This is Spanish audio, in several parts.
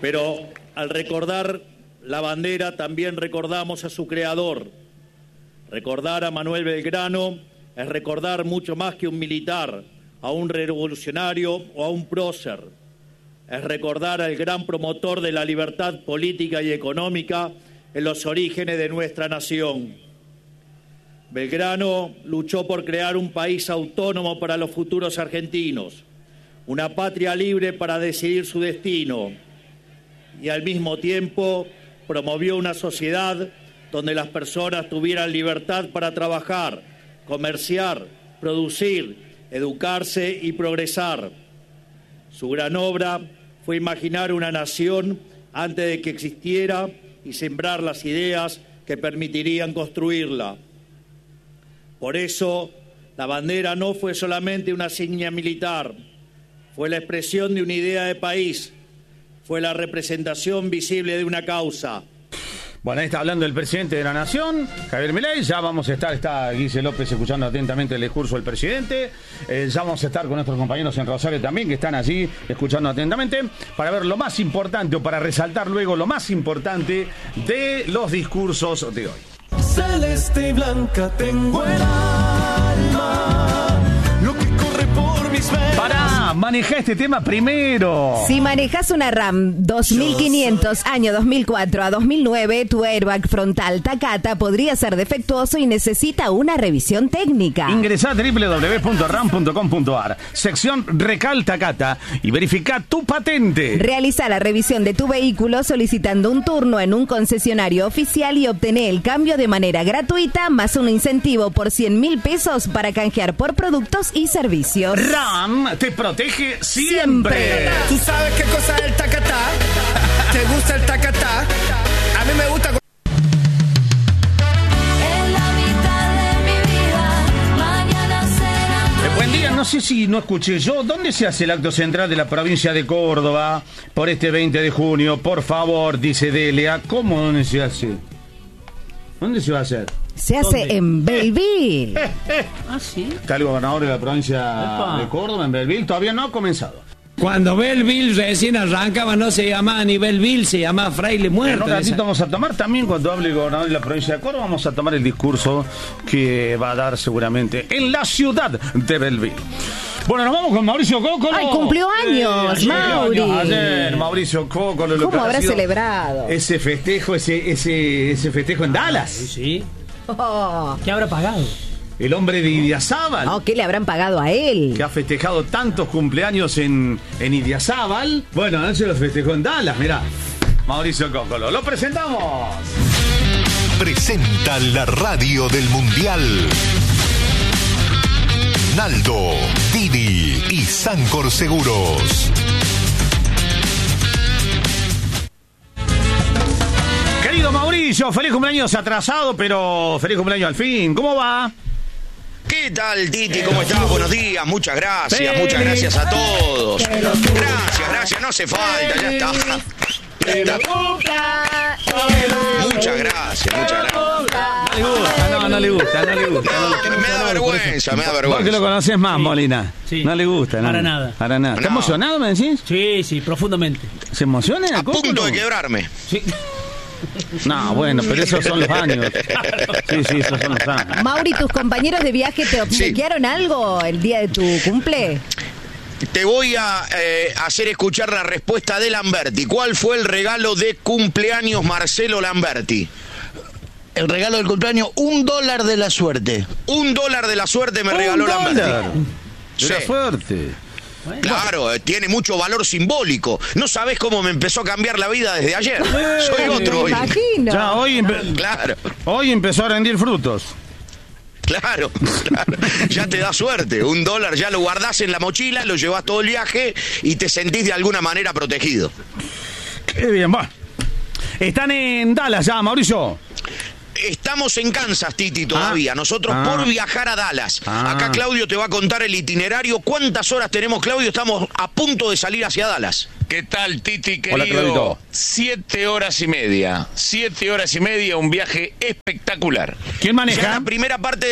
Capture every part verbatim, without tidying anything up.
Pero al recordar la bandera también recordamos a su creador. Recordar a Manuel Belgrano es recordar mucho más que un militar, a un revolucionario o a un prócer. Es recordar al gran promotor de la libertad política y económica en los orígenes de nuestra nación. Belgrano luchó por crear un país autónomo para los futuros argentinos, una patria libre para decidir su destino, y al mismo tiempo promovió una sociedad donde las personas tuvieran libertad para trabajar, comerciar, producir, educarse y progresar. Su gran obra fue imaginar una nación antes de que existiera y sembrar las ideas que permitirían construirla. Por eso, la bandera no fue solamente una insignia militar, fue la expresión de una idea de país, fue la representación visible de una causa. Bueno, ahí está hablando el presidente de la Nación, Javier Milei. Ya vamos a estar, está Guille López escuchando atentamente el discurso del presidente. Eh, ya vamos a estar con nuestros compañeros en Rosario también, que están allí escuchando atentamente, para ver lo más importante, o para resaltar luego lo más importante de los discursos de hoy. Celeste y blanca tengo el alma, lo que corre por mis venas. Para manejar este tema primero. Si manejas una RAM dos mil quinientos año dos mil cuatro a dos mil nueve, tu airbag frontal Takata podría ser defectuoso y necesita una revisión técnica. Ingresá a doble u doble u doble u punto ram punto com punto a r, sección Recal Takata, y verifica tu patente. Realiza la revisión de tu vehículo solicitando un turno en un concesionario oficial y obtener el cambio de manera gratuita, más un incentivo por cien mil pesos para canjear por productos y servicios. RAM te protege siempre. siempre. ¿Tú sabes qué cosa es el tacatá? ¿Te gusta el tacatá? A mí me gusta. En la mitad de mi vida, mañana será. Eh, buen día, no sé si no escuché yo. ¿Dónde se hace el acto central de la provincia de Córdoba por este veinte de junio? Por favor, dice Delia. ¿Cómo dónde se hace? ¿Dónde se va a hacer? Se hace ¿Dónde? en Belleville. Eh, eh. Ah, sí. Está el gobernador de la provincia Epa. de Córdoba, en Belleville. Todavía no ha comenzado. Cuando Belleville recién arrancaba, no se llamaba ni Belleville, se llamaba Fraile En Muerto. un ratito esa. vamos a tomar también, cuando hable el gobernador de la provincia de Córdoba, vamos a tomar el discurso que va a dar seguramente en la ciudad de Belleville. Bueno, nos vamos con Mauricio Cócolo. ¡Ay, cumplió años, Eh, Mauri! años Ayer, Mauricio Cócolo. lo que ¿Cómo ha habrá sido celebrado? Ese festejo, ese, ese, ese festejo en Dallas. Sí, sí. Oh. ¿Qué habrá pagado? El hombre de Idiazábal, Oh, ¿qué le habrán pagado a él? que ha festejado tantos cumpleaños en, en Idiazábal. Bueno, anoche lo festejó en Dallas, mirá. Mauricio Cócolo. ¡Lo presentamos! Presenta la radio del Mundial. Naldo, Didi y Sancor Seguros. Querido Mauricio, feliz cumpleaños atrasado, pero feliz cumpleaños al fin. ¿Cómo va? ¿Qué tal, Titi? ¿Cómo estás? Buenos días, muchas gracias, muchas gracias a todos. Gracias, gracias, no hace falta, ya está. Muchas gracias, muchas gracias. No le gusta, no, no le gusta, no le gusta. No le gusta. Me da vergüenza, me da Vos que lo vergüenza. conoces más, Sí. Molina. Sí. No le gusta, ¿no? Para nada. Para nada. ¿Está No. emocionado, me decís? Sí, sí, profundamente. ¿Se emociona? A punto Cócolo? de quebrarme. Sí. No, bueno, pero esos son los años. Sí, sí, esos son los años. Mauri, ¿tus compañeros de viaje te obsequiaron algo el día de tu cumple? Te voy a eh, hacer escuchar la respuesta de Lamberti. ¿Cuál fue el regalo de cumpleaños Marcelo Lamberti? El regalo del cumpleaños, un dólar de la suerte. Un dólar de la suerte me Un regaló dólar. Lamberti. De la Sí. suerte. Claro, eh, tiene mucho valor simbólico. No sabés cómo me empezó a cambiar la vida desde ayer. Soy otro Me hoy. imagino. Ya, hoy, empe- Claro, hoy empezó a rendir frutos. claro, claro. Ya te da suerte. Un dólar ya lo guardás en la mochila, lo llevas todo el viaje y te sentís de alguna manera protegido. Qué bien, bueno. Están en Dallas ya, Mauricio. Estamos en Kansas, Titi, todavía. Ah. Nosotros Ah. por viajar a Dallas. Ah. Acá Claudio te va a contar el itinerario. ¿Cuántas horas tenemos, Claudio? Estamos a punto de salir hacia Dallas. ¿Qué tal, Titi, Hola, querido? Claudito. Siete horas y media. Siete horas y media, un viaje espectacular. ¿Quién Ya maneja? la primera parte del...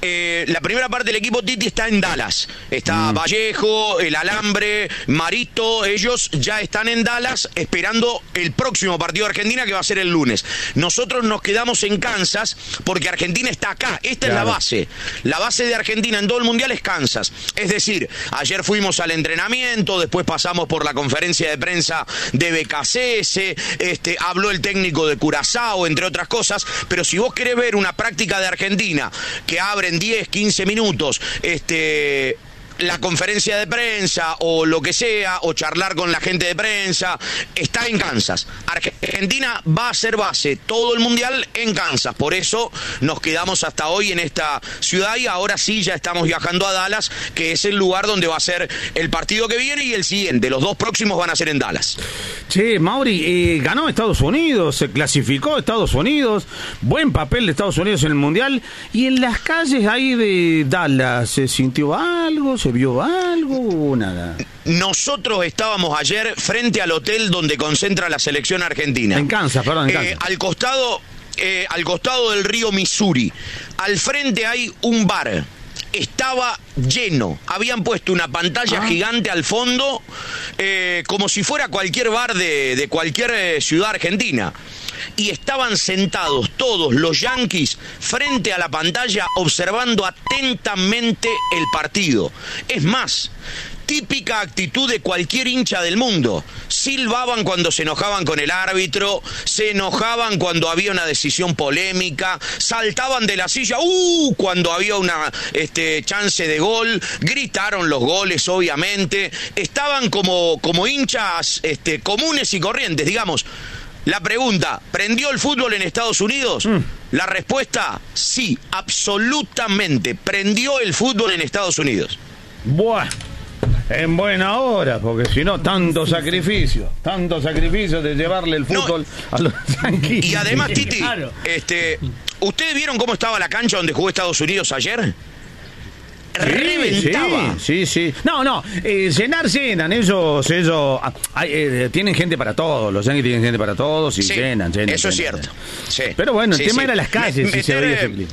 Eh, la primera parte del equipo Titi está en Dallas. Está mm. Vallejo, El Alambre, Marito, ellos ya están en Dallas esperando el próximo partido de Argentina, que va a ser el lunes. Nosotros nos quedamos en Kansas porque Argentina está acá. Esta claro. es la base. La base de Argentina en todo el Mundial es Kansas. Es decir, ayer fuimos al entrenamiento, después pasamos por la conferencia de prensa de B K C S, este, habló el técnico de Curazao, entre otras cosas, pero si vos querés ver una práctica de Argentina que abren diez, quince minutos, este... la conferencia de prensa o lo que sea, o charlar con la gente de prensa, está en Kansas. Argentina va a ser base todo el Mundial en Kansas, por eso nos quedamos hasta hoy en esta ciudad y ahora sí ya estamos viajando a Dallas, que es el lugar donde va a ser el partido que viene y el siguiente. Los dos próximos van a ser en Dallas. Che, Mauri, eh, ganó Estados Unidos, se clasificó Estados Unidos, buen papel de Estados Unidos en el Mundial, y en las calles ahí de Dallas, ¿se sintió algo? ¿Se vio algo o nada? Nosotros estábamos ayer frente al hotel donde concentra la selección argentina. En Kansas, perdón, en Kansas. Eh, al costado, eh, al costado del río Missouri. Al frente hay un bar. Estaba lleno. Habían puesto una pantalla ah. gigante al fondo, eh, como si fuera cualquier bar de, de cualquier eh, ciudad argentina. Y estaban sentados todos los yanquis frente a la pantalla observando atentamente el partido. Es más, típica actitud de cualquier hincha del mundo. Silbaban cuando se enojaban con el árbitro, se enojaban cuando había una decisión polémica, saltaban de la silla, ¡uh!, cuando había una este, chance de gol, gritaron los goles, obviamente. Estaban como, como hinchas este, comunes y corrientes, digamos. La pregunta, ¿prendió el fútbol en Estados Unidos? Mm. La respuesta, sí, absolutamente. Prendió el fútbol en Estados Unidos. Buah, en buena hora, porque si no, tanto sacrificio, tanto sacrificio de llevarle el fútbol no, a los yanquis. Y además, Titi, claro. este, ¿ustedes vieron cómo estaba la cancha donde jugó Estados Unidos ayer? Sí, reventaba. Sí, sí, sí. No, no, eh, llenar llenan, ellos, ellos ah, eh, tienen gente para todos, los yanquis tienen gente para todos y sí, llenan, llenan. Eso llenan, es cierto. Sí. Pero bueno, el sí, tema sí. era las calles, Me, si se veía ese clima.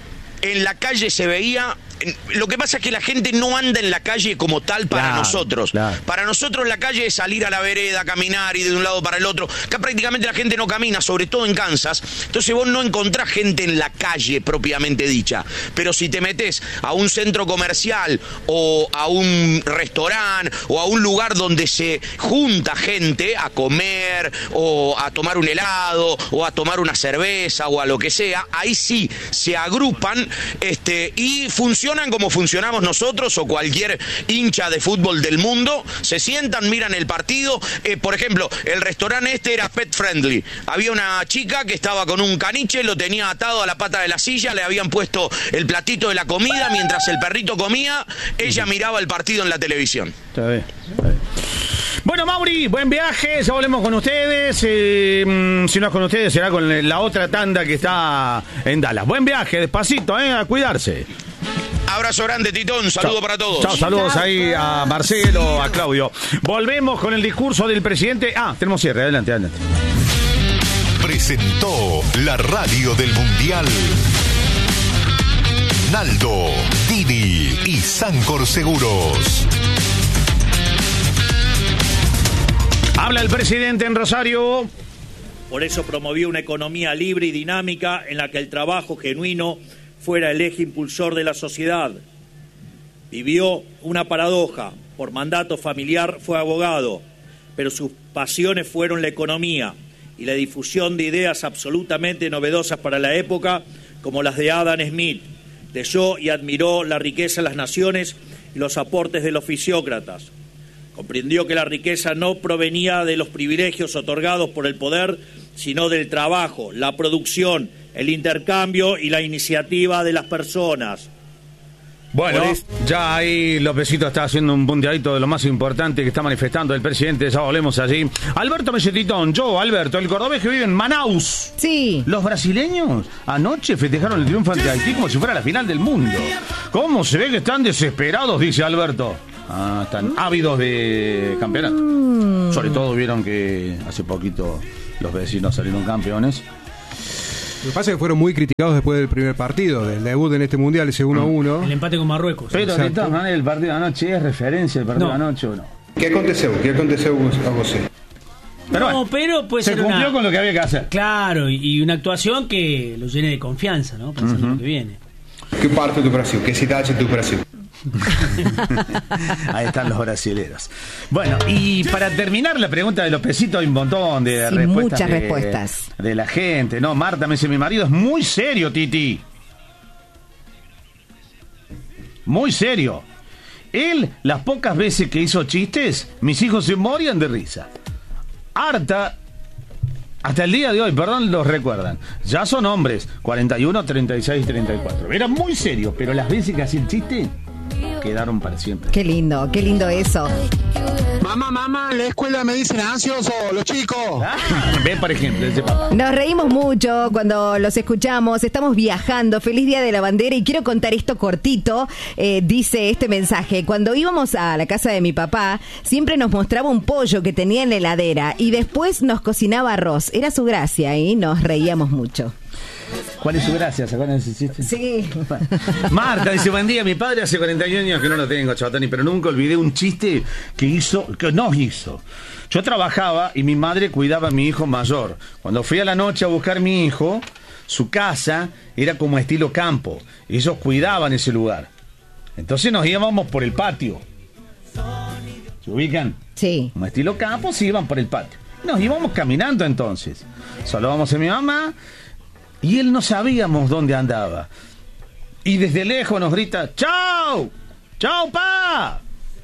En la calle se veía. Lo que pasa es que la gente no anda en la calle como tal para claro, nosotros. Claro. Para nosotros la calle es salir a la vereda, caminar y de un lado para el otro. Acá prácticamente la gente no camina, sobre todo en Kansas. Entonces vos no encontrás gente en la calle propiamente dicha. Pero si te metés a un centro comercial o a un restaurante o a un lugar donde se junta gente a comer o a tomar un helado o a tomar una cerveza o a lo que sea, ahí sí se agrupan este, y funcionan como funcionamos nosotros o cualquier hincha de fútbol del mundo. Se sientan, miran el partido. Eh, por ejemplo, el restaurante este era pet friendly. Había una chica que estaba con un caniche, lo tenía atado a la pata de la silla, le habían puesto el platito de la comida mientras el perrito comía, ella miraba el partido en la televisión. Está bien, está bien. Bueno, Mauri, buen viaje, ya volvemos con ustedes. Eh, si no es con ustedes, será con la otra tanda que está en Dallas. Buen viaje, despacito, eh, a cuidarse. Abrazo grande, Titón. Saludo Chao. para todos. Chao, saludos ahí a Marcelo, a Claudio. Volvemos con el discurso del presidente. Ah, tenemos cierre. Adelante, adelante. Presentó la radio del Mundial Naldo, Didi y Sancor Seguros. Habla el presidente en Rosario. Por eso promovió una economía libre y dinámica en la que el trabajo genuino fuera el eje impulsor de la sociedad. Vivió una paradoja. Por mandato familiar fue abogado, pero sus pasiones fueron la economía y la difusión de ideas absolutamente novedosas para la época, como las de Adam Smith. Leyó y admiró la riqueza de las naciones y los aportes de los fisiócratas. Comprendió que la riqueza no provenía de los privilegios otorgados por el poder, sino del trabajo, la producción, el intercambio y la iniciativa de las personas. Bueno, ya ahí Lópezito está haciendo un punteadito de lo más importante que está manifestando el presidente. Ya volvemos allí. Alberto Melletitón, yo, Alberto, el cordobés que vive en Manaus. Sí. Los brasileños anoche festejaron el triunfo ante Haití como si fuera la final del mundo. ¿Cómo se ve que están desesperados? Dice Alberto. Ah, están ávidos de campeonato. Mm. Sobre todo vieron que hace poquito los vecinos salieron campeones. Lo que pasa es que fueron muy criticados después del primer partido, del debut en este mundial, ese uno a uno. El empate con Marruecos. Pero Exacto. de todas maneras, el partido de anoche es referencia del partido No. de anoche o no. ¿Qué aconteceu? ¿Qué aconteceu a você? Pero no, bueno, pero puede se ser cumplió una... con lo que había que hacer. Claro, y, y una actuación que lo llene de confianza, ¿no? Pensando en Ujú. lo que viene. ¿Qué parte do Brasil? ¿Qué ciudad do Brasil? Ahí están los brasileros. Bueno, y para terminar la pregunta de los pesitos, hay un montón de Sí, respuestas. muchas de, respuestas. De la gente, ¿no? Marta me dice, mi marido es muy serio, Titi. Muy serio. Él, las pocas veces que hizo chistes, mis hijos se morían de risa. Harta, hasta el día de hoy, perdón, los recuerdan. Ya son hombres, cuarenta y uno, treinta y seis, treinta y cuatro. Era muy serio, pero las veces que hacía el chiste, quedaron para siempre. Qué lindo, qué lindo eso. Mamá, mamá, en la escuela me dicen ansioso, los chicos. Ah, ve, por ejemplo, ese papá. Nos reímos mucho cuando los escuchamos, estamos viajando, feliz día de la bandera y quiero contar esto cortito, eh, dice este mensaje, cuando íbamos a la casa de mi papá, siempre nos mostraba un pollo que tenía en la heladera y después nos cocinaba arroz, era su gracia y nos reíamos mucho. ¿Cuál es su gracia? ¿Se acuerdan de ese chiste? Sí. Marta dice, buen día, mi padre hace cuarenta y un años que no lo tengo, Chabatani, pero nunca olvidé un chiste que hizo, que nos hizo. Yo trabajaba y mi madre cuidaba a mi hijo mayor. Cuando fui a la noche a buscar a mi hijo, su casa era como estilo campo. Ellos cuidaban ese lugar. Entonces nos íbamos por el patio. ¿Se ubican? Sí. Como estilo campo, se iban por el patio. Nos íbamos caminando entonces. Saludamos a mi mamá y él no sabíamos dónde andaba. Y desde lejos nos grita, ¡chau! ¡Chau, pa!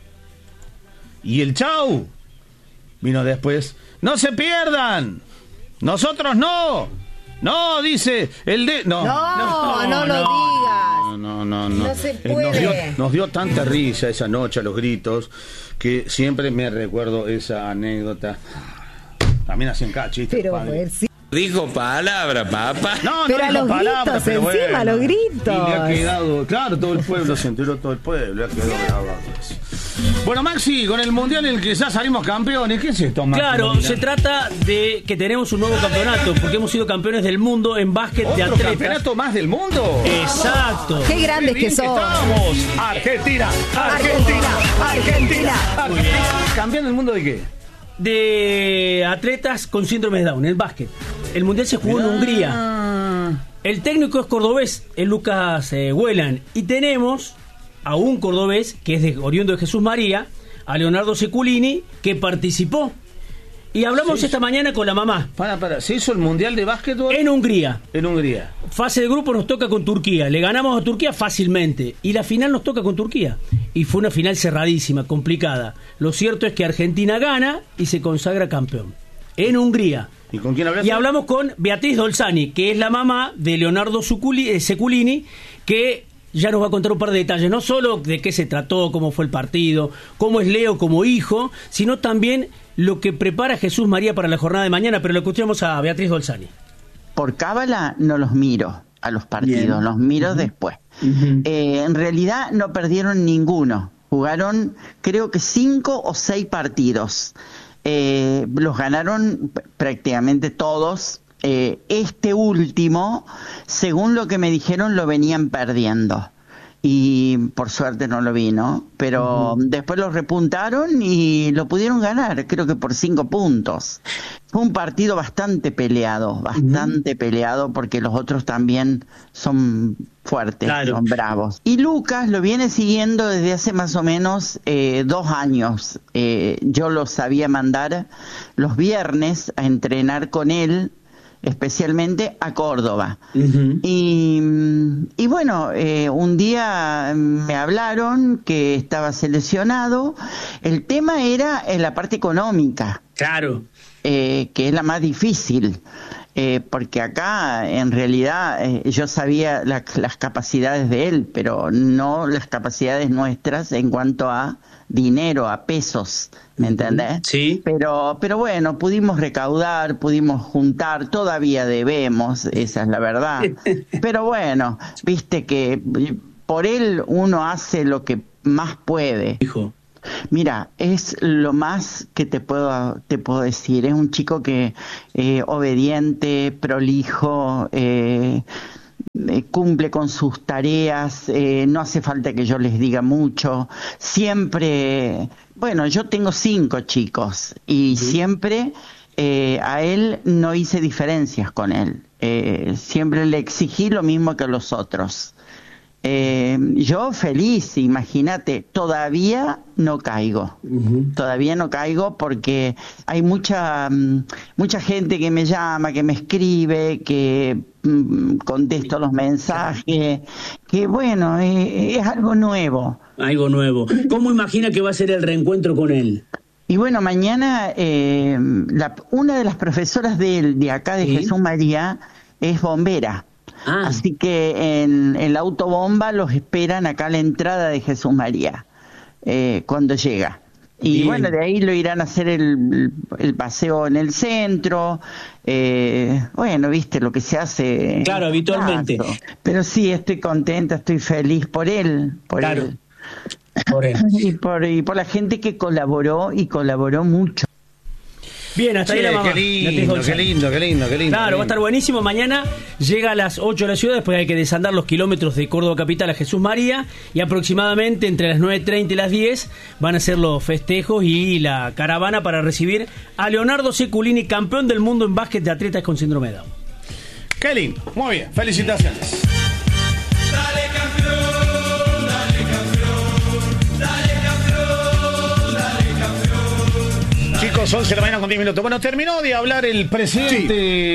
Y el chau vino después, ¡no se pierdan! ¡Nosotros no! No, dice, el de... No, No, no, lo digas. no, no, no, no. No se Eh, puede. Nos dio, nos dio tanta risa esa noche a los gritos que siempre me recuerdo esa anécdota. También hacían cada chiste. Pero padre. pues, sí. Dijo palabra, papá. No, Pero no a dijo los palabras, gritos, pero encima, bueno. a los gritos. Y le ha quedado, claro, todo el pueblo se enteró, todo el pueblo le ha quedado grabado eso. Bueno, Maxi, con el mundial en el que ya salimos campeones, ¿qué es esto, Maxi? Claro, Molina? se trata de que tenemos un nuevo campeonato, porque hemos sido campeones del mundo en básquet de ¿Otro atletas. campeonato más del mundo? Exacto. Qué grandes Qué bien que son. estamos. Argentina, Argentina, Argentina, Argentina. ¿Campeón del mundo de qué? De atletas con síndrome de Down, en el básquet. El mundial se jugó en Hungría. El técnico es cordobés, es Lucas eh, Whelan. Y tenemos a un cordobés que es de oriundo de Jesús María, a Leonardo Seculini, que participó. Y hablamos Sí. esta mañana con la mamá. Para, para, ¿se hizo el mundial de básquetbol? En Hungría. En Hungría. Fase de grupo nos toca con Turquía. Le ganamos a Turquía fácilmente. Y la final nos toca con Turquía. Y fue una final cerradísima, complicada. Lo cierto es que Argentina gana y se consagra campeón. En Hungría. ¿Y con quién hablaste? Y hablamos con Beatriz Dolzani, que es la mamá de Leonardo Suculi- eh, Seculini, que ya nos va a contar un par de detalles, no solo de qué se trató, cómo fue el partido, cómo es Leo como hijo, sino también lo que prepara Jesús María para la jornada de mañana. Pero lo escuchamos a Beatriz Dolzani. Por cábala no los miro a los partidos, Bien. los miro después. Eh, en realidad no perdieron ninguno, jugaron creo que cinco o seis partidos. Eh, los ganaron p- prácticamente todos. Eh, este último, según lo que me dijeron, lo venían perdiendo. Y por suerte no lo vi, ¿no? Pero uh-huh. después lo repuntaron y lo pudieron ganar, creo que por cinco puntos. Fue un partido bastante peleado, bastante uh-huh. peleado, porque los otros también son fuertes, claro. son bravos. Y Lucas lo viene siguiendo desde hace más o menos eh, dos años. Eh, yo lo sabía mandar los viernes a entrenar con él, especialmente a Córdoba. Uh-huh. Y, y bueno, eh, un día me hablaron que estaba seleccionado. El tema era en la parte económica. Claro. Eh, que es la más difícil. Eh, porque acá en realidad eh, yo sabía la, las capacidades de él, pero no las capacidades nuestras en cuanto a dinero, a pesos, ¿me entendés? Sí. Pero, pero bueno, pudimos recaudar, pudimos juntar, todavía debemos, esa es la verdad. Pero bueno, viste que por él uno hace lo que más puede. Hijo. Mira, es lo más que te puedo te puedo decir. Es un chico que eh, obediente, prolijo, eh, eh, cumple con sus tareas, eh, no hace falta que yo les diga mucho. Siempre, bueno, yo tengo cinco chicos y uh-huh. siempre eh, a él no hice diferencias con él. Eh, siempre le exigí lo mismo que a los otros. Eh, yo feliz, imagínate, todavía no caigo, uh-huh. todavía no caigo porque hay mucha mucha gente que me llama, que me escribe, que mm, contesto los mensajes, que bueno, eh, es algo nuevo. Algo nuevo. ¿Cómo imagina que va a ser el reencuentro con él? Y bueno, mañana eh, la, una de las profesoras de, él, de acá de ¿Sí? Jesús María es bombera. Ah. Así que en el autobomba los esperan acá a la entrada de Jesús María eh, cuando llega. Y Bien. bueno, de ahí lo irán a hacer el, el paseo en el centro. Eh, bueno, viste lo que se hace. Claro, habitualmente. Caso. Pero sí, estoy contenta, estoy feliz por él. Por claro. él. Por él. y, por, y por la gente que colaboró y colaboró mucho. Bien, hasta sí, ahí la mamá. Qué lindo, qué lindo, qué lindo, qué lindo. Claro, qué lindo. va a estar buenísimo. Mañana llega a las ocho de la ciudad, después hay que desandar los kilómetros de Córdoba Capital a Jesús María, y aproximadamente entre las nueve treinta y las diez van a ser los festejos y la caravana para recibir a Leonardo Seculini, campeón del mundo en básquet de atletas con síndrome de Down. Qué lindo, muy bien, felicitaciones. Dale campeón, dale campeón, dale campeón, dale campeón. Chicos, once de la mañana con diez minutos. Bueno, terminó de hablar el presidente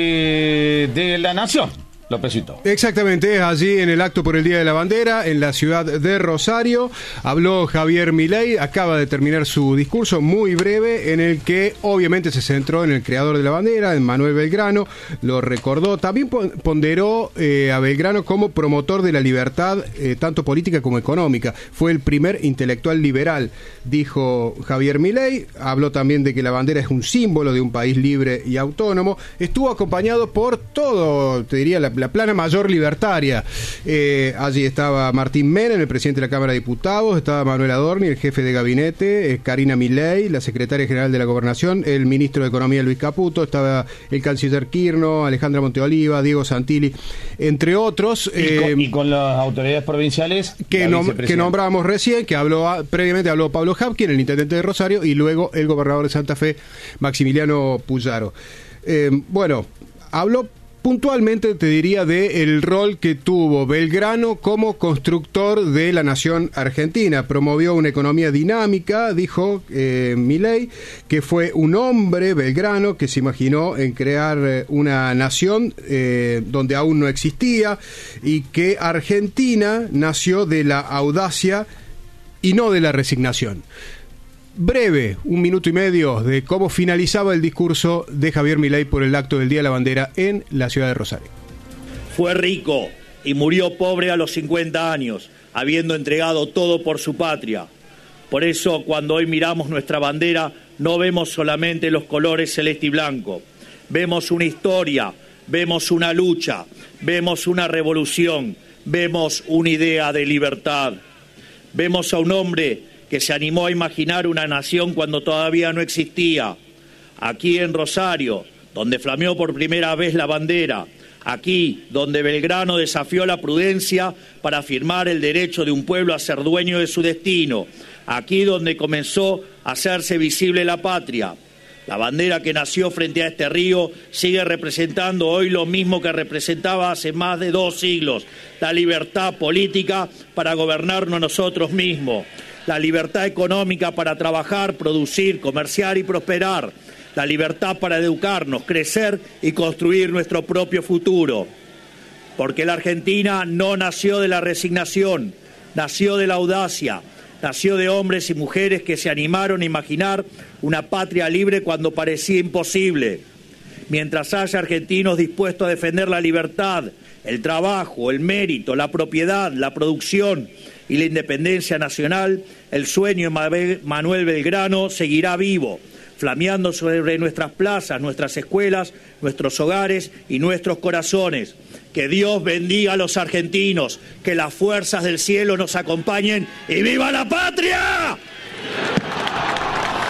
sí. de la Nación. Lópezito. Exactamente, allí en el acto por el Día de la Bandera, en la ciudad de Rosario, habló Javier Milei, acaba de terminar su discurso muy breve, en el que obviamente se centró en el creador de la bandera, en Manuel Belgrano, lo recordó, también ponderó eh, a Belgrano como promotor de la libertad, eh, tanto política como económica, fue el primer intelectual liberal, dijo Javier Milei, habló también de que la bandera es un símbolo de un país libre y autónomo, estuvo acompañado por todo, te diría, la la plana mayor libertaria. Eh, allí estaba Martín Menem, el presidente de la Cámara de Diputados, estaba Manuel Adorni, el jefe de gabinete, eh, Karina Milei, la secretaria general de la Gobernación, el ministro de Economía Luis Caputo, estaba el canciller Quirno, Alejandra Monteoliva, Diego Santilli, entre otros. Y, eh, con, y con las autoridades provinciales que, nom que nombrábamos recién, que habló previamente habló Pablo Habkin, el intendente de Rosario, y luego el gobernador de Santa Fe, Maximiliano Puyaro. Eh, bueno, habló puntualmente, te diría, de el rol que tuvo Belgrano como constructor de la nación argentina. Promovió una economía dinámica, dijo eh, Milei, que fue un hombre, Belgrano, que se imaginó en crear eh, una nación eh, donde aún no existía, y que Argentina nació de la audacia y no de la resignación. Breve, un minuto y medio, de cómo finalizaba el discurso de Javier Milei por el acto del Día de la Bandera en la ciudad de Rosario. Fue rico y murió pobre a los cincuenta años, habiendo entregado todo por su patria. Por eso, cuando hoy miramos nuestra bandera, no vemos solamente los colores celeste y blanco. Vemos una historia, vemos una lucha, vemos una revolución, vemos una idea de libertad. Vemos a un hombre que se animó a imaginar una nación cuando todavía no existía. Aquí en Rosario, donde flameó por primera vez la bandera. Aquí, donde Belgrano desafió la prudencia para afirmar el derecho de un pueblo a ser dueño de su destino. Aquí, donde comenzó a hacerse visible la patria. La bandera que nació frente a este río sigue representando hoy lo mismo que representaba hace más de dos siglos. La libertad política para gobernarnos nosotros mismos. La libertad económica para trabajar, producir, comerciar y prosperar. La libertad para educarnos, crecer y construir nuestro propio futuro. Porque la Argentina no nació de la resignación, nació de la audacia, nació de hombres y mujeres que se animaron a imaginar una patria libre cuando parecía imposible. Mientras haya argentinos dispuestos a defender la libertad, el trabajo, el mérito, la propiedad, la producción y la independencia nacional, el sueño de Manuel Belgrano seguirá vivo, flameando sobre nuestras plazas, nuestras escuelas, nuestros hogares y nuestros corazones. Que Dios bendiga a los argentinos, que las fuerzas del cielo nos acompañen y ¡viva la patria!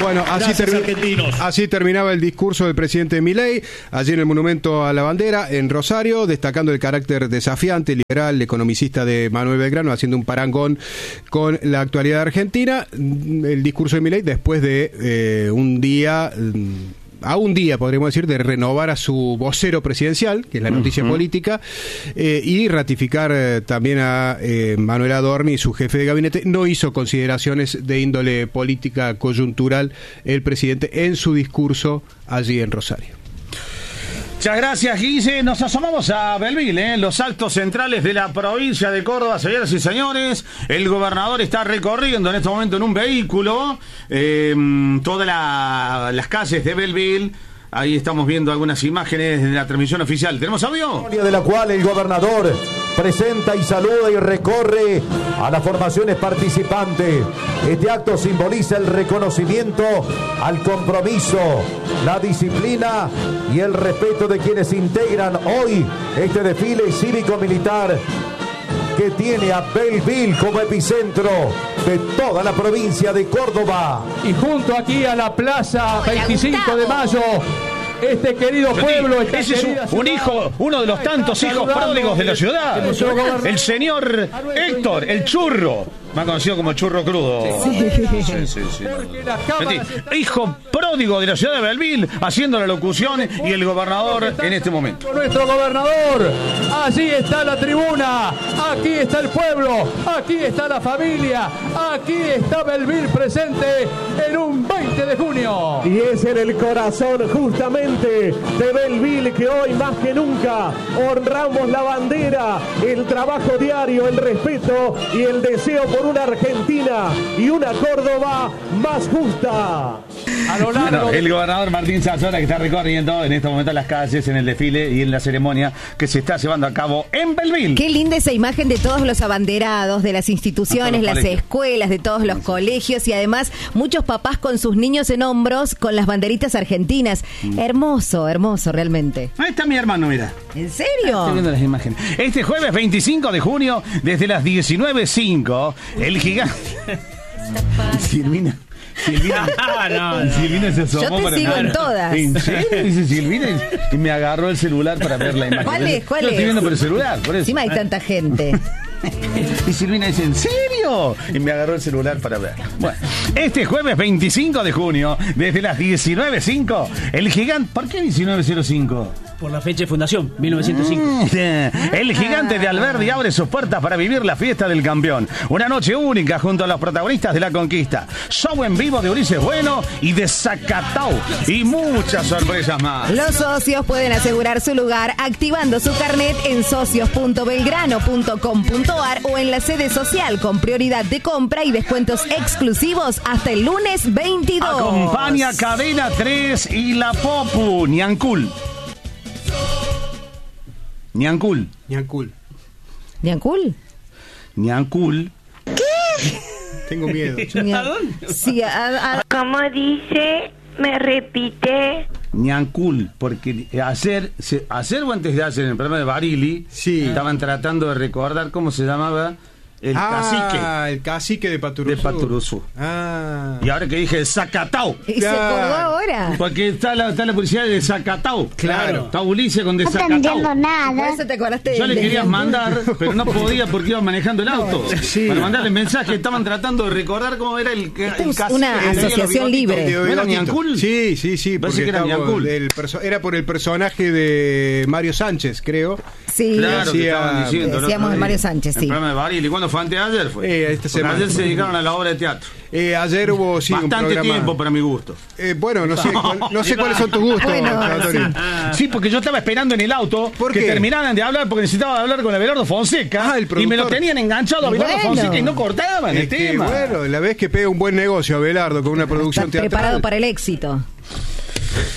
Bueno, así, termi- así terminaba el discurso del presidente Milei, allí en el Monumento a la Bandera, en Rosario, destacando el carácter desafiante, liberal, economicista de Manuel Belgrano, haciendo un parangón con la actualidad argentina. El discurso de Milei después de eh, un día... a un día, podríamos decir, de renovar a su vocero presidencial, que es la noticia uh-huh. política, eh, y ratificar eh, también a eh, Manuel Adorni, su jefe de gabinete. No hizo consideraciones de índole política coyuntural el presidente en su discurso allí en Rosario. Muchas gracias, Guille. Nos asomamos a Belville, ¿eh? Los altos centrales de la provincia de Córdoba, señoras y señores. El gobernador está recorriendo en este momento en un vehículo eh, todas la, las calles de Belville. Ahí estamos viendo algunas imágenes de la transmisión oficial. ¿Tenemos audio? De la cual el gobernador presenta y saluda y recorre a las formaciones participantes. Este acto simboliza el reconocimiento al compromiso, la disciplina y el respeto de quienes integran hoy este desfile cívico-militar que tiene a Belville como epicentro de toda la provincia de Córdoba. Y junto aquí a la plaza veinticinco de mayo, este querido pueblo, esta ese es un, un hijo, uno de los tantos hijos pródigos de la ciudad, el señor Héctor, el churro, más conocido como churro crudo. Sí, sí, sí, sí. Hijo pródigo de la ciudad de Belville, haciendo la locución, y el gobernador en este momento. Nuestro gobernador, allí está la tribuna, aquí está el pueblo, aquí está la familia, aquí está Belville presente en un veinte de junio. Y es en el corazón justamente de Belville que hoy más que nunca honramos la bandera, el trabajo diario, el respeto y el deseo por una Argentina y una Córdoba más justa. A lo largo no, el gobernador Martín Sazona, que está recorriendo en este momento las calles, en el desfile y en la ceremonia que se está llevando a cabo en Belville. Qué linda esa imagen de todos los abanderados, de las instituciones, las colegios. escuelas, de todos los colegios, y además muchos papás con sus niños en hombros con las banderitas argentinas. Mm. Hermoso, hermoso realmente. Ahí está mi hermano, mira. ¿En serio? Estoy viendo las imágenes. Este jueves veinticinco de junio, desde las diecinueve cinco, el gigante... Silvina. Silvina, ah, no, no. Silvina se asomó. Yo te sigo para... en todas. ¿En serio? Dice Silvina y me agarró el celular para ver la imagen. ¿Cuál es? ¿Cuál Yo es? estoy viendo por el celular, por eso. Encima hay tanta gente. Y Silvina dice, ¿en serio? Y me agarró el celular para ver. Bueno, este jueves veinticinco de junio, desde las diecinueve cinco, el gigante... ¿Por qué diecinueve cero cinco? Por la fecha de fundación, mil novecientos cinco. El gigante de Alberdi abre sus puertas para vivir la fiesta del campeón. Una noche única junto a los protagonistas de la conquista. Show en vivo de Ulises Bueno y de Zacatau. Y muchas sorpresas más. Los socios pueden asegurar su lugar activando su carnet en socios punto belgrano punto com punto ar o en la sede social, con prioridad de compra y descuentos exclusivos hasta el lunes veintidós. Acompaña Cadena tres y La Popu. Niancul. Niancul. Niancul. ¿Niancul? Niancul. ¿Qué? Tengo miedo. ¿A dónde? Sí, a, a... ¿Cómo dice? ¿Me repite? Niancul, porque ayer, ayer o antes de ayer, en el programa de Barili, sí. estaban tratando de recordar cómo se llamaba el ah, cacique. Ah, el cacique de Paturuzú. De Paturuzú. Ah. Y ahora que dije el Zacatau. ¿Y se acordó ahora? Porque está la, está la publicidad de Zacatau. Claro. Está Ulises con de no Zacatau. No entiendo nada. Por eso te acordaste. Yo le quería de... mandar, pero no podía porque iba manejando el auto. Sí. Para mandarle mensaje, estaban tratando de recordar cómo era el, el cacique. Una asociación libre. ¿No era Niancul? Sí, sí, sí. Parece que era Niancul. El perso- era por el personaje de Mario Sánchez, creo. Sí, claro, que Decía, estaban diciendo. Decíamos de Mario Sánchez, sí. El programa de Barili. ¿Cuándo fue? ¿Antes de ayer fue? Eh, esta semana. Ayer se dedicaron a la obra de teatro. Eh, ayer hubo sí, bastante un programa... tiempo para mi gusto. Eh, bueno, no sé, cuál, no sé cuáles son tus gustos, bueno, Antonio. sí. Sí, porque yo estaba esperando en el auto ¿Por que qué? terminaran de hablar porque necesitaba hablar con Abelardo Fonseca. Ah, el productor. Y me lo tenían enganchado a Abelardo Bueno. Fonseca y no cortaban Es el que, tema. bueno, la vez que pega un buen negocio Abelardo con una producción Está teatral. preparado para el éxito.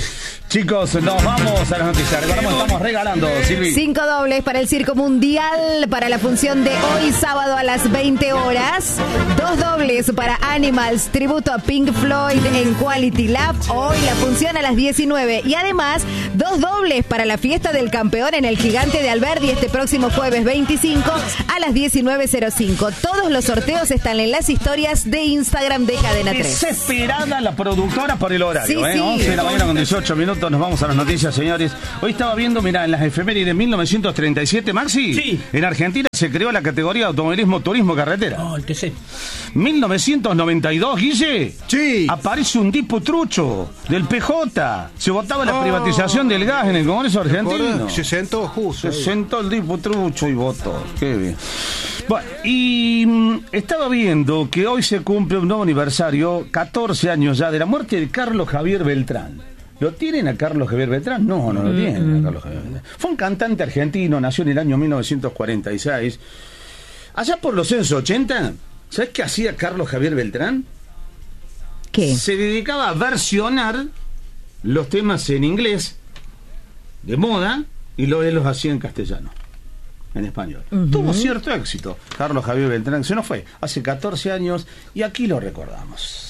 Chicos, nos vamos a las noticias. Recordamos, estamos regalando, Silvi. Cinco dobles para el Circo Mundial para la función de hoy sábado a las veinte horas. Dos dobles para Animals, tributo a Pink Floyd en Quality Lab. Hoy la función a las diecinueve. Y además, dos dobles para la fiesta del campeón en el Gigante de Alberdi este próximo jueves veinticinco a las diecinueve cero cinco. Todos los sorteos están en las historias de Instagram de Cadena tres. Desesperada la productora por el horario, Sí, ¿eh? sí. once de la mañana con dieciocho minutos. Nos vamos a las noticias, señores. Hoy estaba viendo, mirá, en las efemérides de mil novecientos treinta y siete, Maxi. Sí. En Argentina se creó la categoría de automovilismo turismo carretera. Oh, el T C. mil novecientos noventa y dos, Guille. Sí. Aparece un tipo trucho del P J. Se votaba la Oh. privatización del gas en el Congreso argentino. Se sentó justo. Se sentó el tipo trucho y votó. Qué bien. Bueno, y mm, estaba viendo que hoy se cumple un nuevo aniversario, catorce años ya, de la muerte de Carlos Javier Beltrán. ¿Lo tienen a Carlos Javier Beltrán? No, no lo tienen a Carlos Javier Beltrán. Fue un cantante argentino, nació en el año mil novecientos cuarenta y seis. Allá por los años ochenta, ¿sabes qué hacía Carlos Javier Beltrán? ¿Qué? Se dedicaba a versionar los temas en inglés, de moda, y lo él los hacía en castellano, en español. Uh-huh. Tuvo cierto éxito Carlos Javier Beltrán, se nos fue hace catorce años y aquí lo recordamos.